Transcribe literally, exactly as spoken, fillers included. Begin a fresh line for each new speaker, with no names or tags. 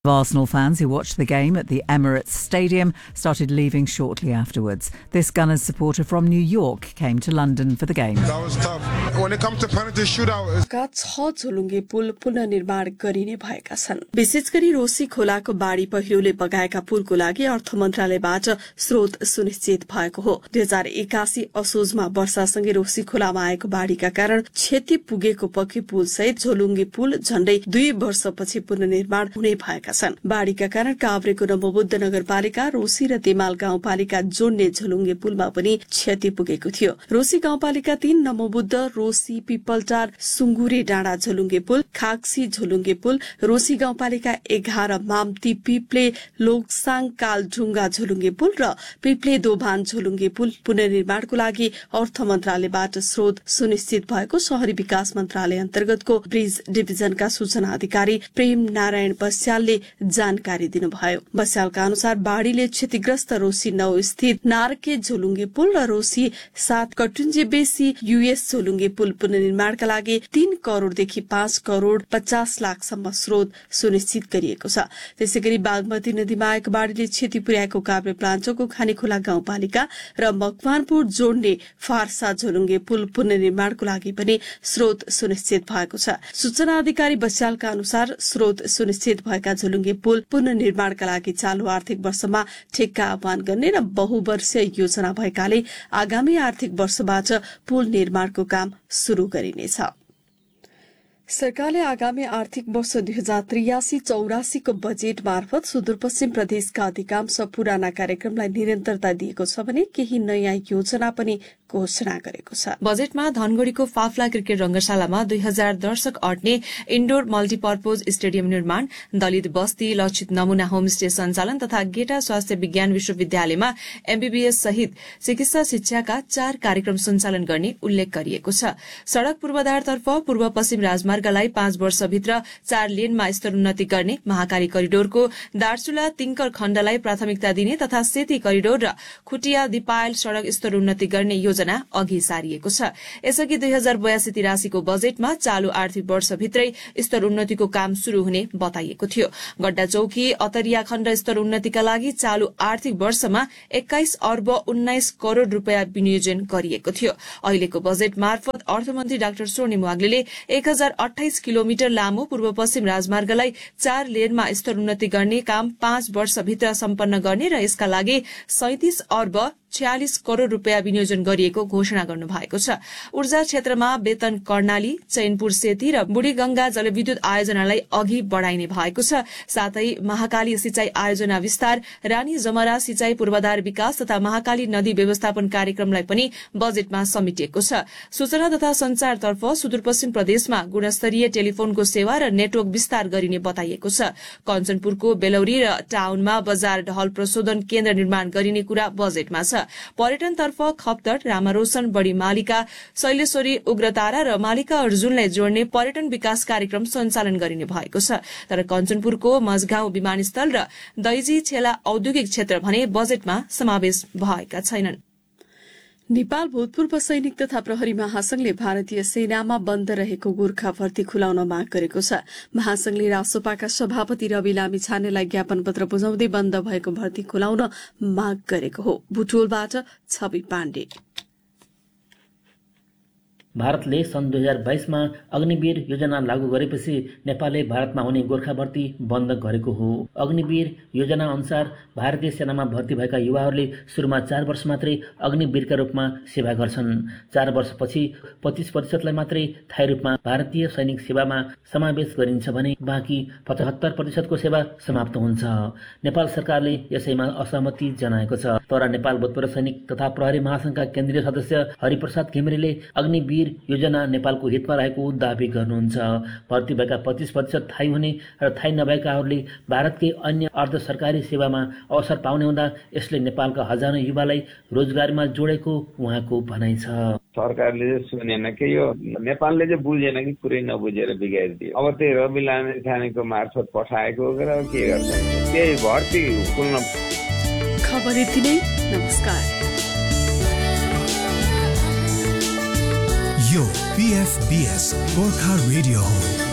Arsenal fans who watched the game at the Emirates Stadium started leaving shortly afterwards. This Gunners supporter from New York came to London for the game.
That was tough. When it comes to penalty shootout,
का छ झोलुङ्गे पुल पुनर्निर्माण गरिने भएका छन्। विशेष गरी Rosy खोलाको बाढी पहिरोले बगाएका पुलको लागि अर्थ मन्त्रालयबाट स्रोत सुनिश्चित भएको हो। दुई हजार एकासी असोजमा वर्षासँगै रोसी खोलामा आएको बाढीका कारण क्षति पुगेको पक्की पुल सहित झोलुङ्गे पुल झण्डै दुई वर्षपछि पुनर्निर्माण हुने भएका छन्। बाढीका कारण काभ्रेको नवबुद्ध नगरपालिका रोसी र तेमाल गाउँपालिका जोड्ने झोलुङ्गे पुलमा पनि क्षति पुगेको थियो। रोसी गाउँपालिका तीन नवबुद्ध रोसी पिपलटार सुङ्गुरे डाँडा झोलुङ्गे पुल, खाक्सी झोलुङ्गे पुल, रोसी गाउँपालिका एघार माम्ती पिप्ले लोकसाङ काल ढुङ्गा झोलुङ्गे पुल र पिप्ले दोभान झोलुङ्गे पुल पुनर्निर्माणको लागि अर्थ मन्त्रालयबाट स्रोत सुनिश्चित भएको शहरी विकास मन्त्रालय अन्तर्गतको ब्रिज डिभिजनका सूचना अधिकारी प्रेम नारायण बस्यालले जानकारी दिनुभयो। बस्यालका अनुसार बाढ़ीले क्षतिग्रस्त रोसी नौ स्थित नारके झोलुङ्गे पुल र रोसी सात कटुन्जे बेसी युएस झोलुङ्गे पुल पुनर्निर्माणका लागि तीन करोड़देखि पाँच करोड़ पचास लाखसम्म स्रोत सुनिश्चित गरिएको छ। त्यसै गरी बागमती नदीमा आएको बाढ़ीले क्षति पुर्याएको काभ्रे प्लान्चोकको खानेखोला गाउँपालिका र मकवानपुर जोड्ने फारसा झोलुङ्गे पुल पुनर्निर्माणको लागि पनि स्रोत सुनिश्चित भएको छ। सूचना अधिकारी बस्यालका अनुसार स्रोत सुनिश्चित भएका झोलुङ्गे पुल पुनर्निर्माणका लागि चालू आर्थिक वर्षमा ठेक्का आह्वान गर्ने र बहुवर्षीय योजना भएकाले आगामी आर्थिक वर्षबाट पुल निर्माणको काम शुरू गरिनेछ। सरकारले आगामी आर्थिक वर्ष दुई हजार त्रियासी चौरासीको बजेट मार्फत सुदूरपश्चिम प्रदेशका अधिकांश पुराना कार्यक्रमलाई निरन्तरता दिएको छ भने केही नयाँ योजना पनि घोषणा गरेको छ।
बजेटमा धनगढ़ीको फाफला क्रिकेट रंगशालामा दुई हजार दर्शक अट्ने इन्डोर मल्टीपर्पोज स्टेडियम निर्माण, दलित बस्ती लक्षित नमूना होमस्टे सञ्चालन तथा गेटा स्वास्थ्य विज्ञान विश्वविद्यालयमा एमबीबीएस सहित चिकित्सा शिक्षाका चार कार्यक्रम सञ्चालन गर्ने उल्लेख गरिएको छ। सड़क पूर्वाधारतर्फ पूर्व पश्चिम राजमार्गलाई पाँच वर्षभित्र चार लेनमा स्तरोन्नति गर्ने, महाकाली करिडोरको दार्चुला तिङ्कर खण्डलाई प्राथमिकता दिने तथा सेती करिडोर र खुटिया दिपायल सड़क स्तरोन्नति गर्ने योजना अघि सारिएको छ। यसअघि दुई हजार बयासी तिरासीको बजेटमा चालू आर्थिक वर्षभित्रै स्तरोन्नतिको काम शुरू हुने बताइएको थियो। गड्डा चौकी अतरिया खण्ड स्तरोन्नतिका लागि चालू आर्थिक वर्षमा एक्काइस अर्ब उन्नाइस करोड़ रूपियाँ विनियोजन गरिएको थियो। अहिलेको बजेट मार्फत अर्थमन्त्री डाक्टर स्वर्णिम वाग्लेले एक हजार अठाइस किलोमिटर लामो पूर्व पश्चिम राजमार्गलाई चार लेनमा स्तरोन्नति गर्ने काम पाँच वर्षभित्र सम्पन्न गर्ने र यसका लागि सैंतिस अर्ब छयालिस करोड़ रूपियाँ विनियोजन गरिएको घोषणा गर्नु भएको छ। ऊर्जा क्षेत्रमा वेतन कर्णाली, चैनपुर सेती र बुढीगंगा जलविद्युत आयोजनालाई अघि बढ़ाइने भएको छ। साथै महाकाली सिंचाई आयोजना विस्तार, रानी जमरा सिंचाई पूर्वाधार विकास तथा महाकाली नदी व्यवस्थापन कार्यक्रमलाई पनि बजेटमा समेटिएको छ। सूचना तथा संचारतर्फ सुदूरपश्चिम प्रदेशमा गुणस्तरीय टेलिफोनको सेवा र नेटवर्क विस्तार गरिने बताइएको छ। कञ्चनपुरको बेलौरी र टाउनमा बजार ढल प्रशोधन केन्द्र निर्माण गरिने कुरा बजेटमा छ। पर्यटनतर्फ खप्तड, रामारोशन, बड़ी मालिका, शैलेश्वरी, उग्रतारा र मालिका अर्जुनलाई जोड्ने पर्यटन विकास कार्यक्रम सञ्चालन गरिने भएको छ। तर कञ्चनपुरको मझगाउँ विमानस्थल र दैजी छेला औद्योगिक क्षेत्र भने बजेटमा समावेश भएका छैनन्।
नेपाल भूतपूर्व सैनिक तथा प्रहरी महासंघले भारतीय सेनामा बन्द रहेको गोर्खा भर्ती खुलाउन माग गरेको छ। महासंघले रासोपाका सभापति रवि लामिछानेलाई ज्ञापन पत्र बुझाउँदै बन्द भएको भर्ती खुलाउन माग गरेको हो। बुटोलबाट छवि पाण्डे।
भारतले सन् दुई हजार बाइसमा अग्निवीर योजना लागू गरेपछि नेपालले भारतमा हुने गोर्खा भर्ती बन्द गरेको हो। अग्निवीर योजना अनुसार भारतीय सेनामा भर्ती भएका युवाहरूले सुरुमा चार वर्ष मात्रै अग्निवीरका रूपमा सेवा गर्छन्। चार वर्षपछि पच्चीस प्रतिशतलाई मात्रै थायी रूपमा भारतीय सैनिक सेवामा समावेश गरिन्छ भने बाँकी पचहत्तर प्रतिशतको सेवा समाप्त हुन्छ। नेपाल सरकारले यसैमा असहमति जनाएको छ। तर नेपाल भूतपूर्व सैनिक तथा प्रहरी महासंघका केन्द्रीय सदस्य हरिप्रसाद घिमिरेले अग्निवीर योजना नेपालको हितमा रहेको दावी गर्नुहुन्छ। भर्ती भएका पच्चीस प्रतिशत थायी हुने र थायी नभएकाहरूले भारतकै अन्य अर्ध सरकारी सेवामा अवसर पाउने हुँदा यसले नेपालका हजारौं युवालाई रोजगारीमा जोडेको उहाँको भनाइ छ।
सरकारले चाहिँ सुनेन कि यो नेपालले चाहिँ बुझेन कि पुरै नबुझेर बिगारिदियो। अब त्यही रवि लामिछानेको मार्फत पठाएको हो र के गर्छ त्यही भर्ती खुल्न।
खबर यति नै। नमस्कार।
यो पीएफबीएस गोर्खा रेडियो हो।